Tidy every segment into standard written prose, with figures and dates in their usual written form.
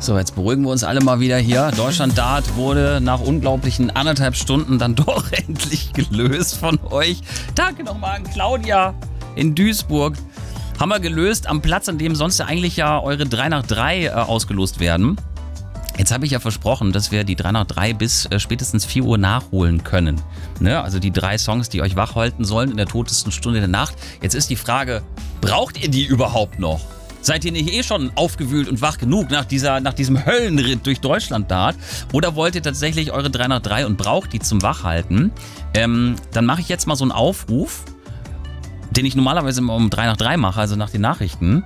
So, jetzt beruhigen wir uns alle mal wieder hier. Deutschland-Dart wurde nach unglaublichen 1,5 Stunden dann doch endlich gelöst von euch. Danke nochmal an Claudia in Duisburg. Haben wir gelöst am Platz, an dem sonst ja eigentlich ja eure 3 nach 3 ausgelost werden. Jetzt habe ich ja versprochen, dass wir die 3 nach 3 bis spätestens 4 Uhr nachholen können. Ne? Also die 3 Songs, die euch wach halten sollen in der totesten Stunde der Nacht. Jetzt ist die Frage, braucht ihr die überhaupt noch? Seid ihr nicht schon aufgewühlt und wach genug nach diesem Höllenritt durch Deutschland-Dart? Oder wollt ihr tatsächlich eure 3 nach 3 und braucht die zum Wachhalten? Dann mache ich jetzt mal so einen Aufruf, den ich normalerweise immer um 3 nach 3 mache, also nach den Nachrichten.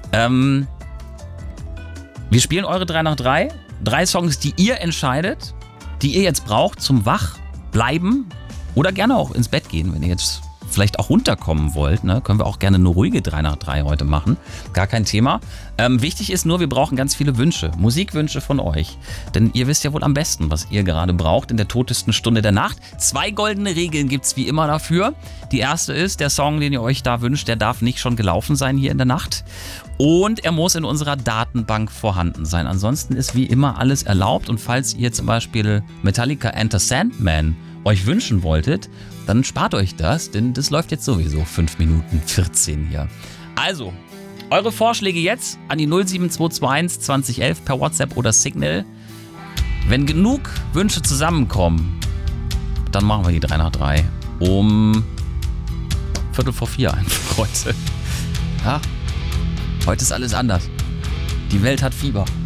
Wir spielen eure 3 nach 3. 3 Songs, die ihr entscheidet, die ihr jetzt braucht zum Wachbleiben oder gerne auch ins Bett gehen, wenn ihr jetzt vielleicht auch runterkommen wollt. Ne? Können wir auch gerne eine ruhige 3 nach 3 heute machen. Gar kein Thema. Wichtig ist nur, wir brauchen ganz viele Wünsche, Musikwünsche von euch. Denn ihr wisst ja wohl am besten, was ihr gerade braucht in der totesten Stunde der Nacht. 2 goldene Regeln gibt es wie immer dafür. Die erste ist, der Song, den ihr euch da wünscht, der darf nicht schon gelaufen sein hier in der Nacht. Und er muss in unserer Datenbank vorhanden sein. Ansonsten ist wie immer alles erlaubt. Und falls ihr zum Beispiel Metallica Enter Sandman euch wünschen wolltet, dann spart euch das, denn das läuft jetzt sowieso 5 Minuten 14 hier. Also, eure Vorschläge jetzt an die 07221 2011 per WhatsApp oder Signal. Wenn genug Wünsche zusammenkommen, dann machen wir die 3 nach 3 um 3:45 einfach heute. Ja, heute ist alles anders. Die Welt hat Fieber.